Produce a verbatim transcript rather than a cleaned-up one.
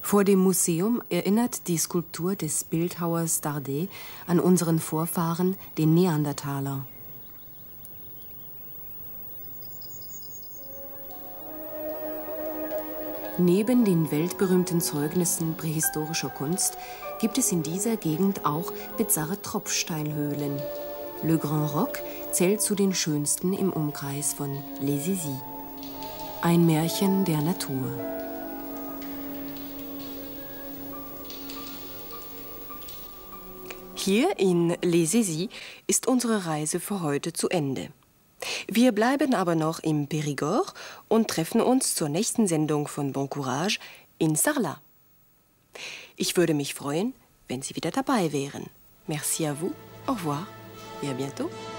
Vor dem Museum erinnert die Skulptur des Bildhauers Daudet an unseren Vorfahren, den Neandertaler. Neben den weltberühmten Zeugnissen prähistorischer Kunst gibt es in dieser Gegend auch bizarre Tropfsteinhöhlen. Le Grand Roc zählt zu den schönsten im Umkreis von Les Zizi. Ein Märchen der Natur. Hier in Les Zizi ist unsere Reise für heute zu Ende. Wir bleiben aber noch im Périgord und treffen uns zur nächsten Sendung von Bon Courage in Sarlat. Ich würde mich freuen, wenn Sie wieder dabei wären. Merci à vous, au revoir et à bientôt.